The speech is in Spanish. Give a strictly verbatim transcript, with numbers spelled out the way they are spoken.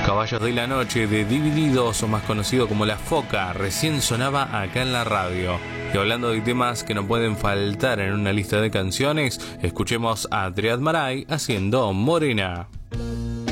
Caballos de la Noche de Divididos, o más conocido como La Foca, recién sonaba acá en la radio. Y hablando de temas que no pueden faltar en una lista de canciones, escuchemos a Adrián Maray haciendo Morena.